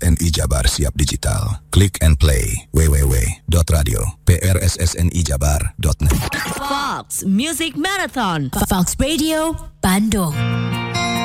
PRSSNI Jabar siap digital. Click and play www.radio.PRSSNIJabar.net. Fox Music Marathon, Fox Radio, Bandung.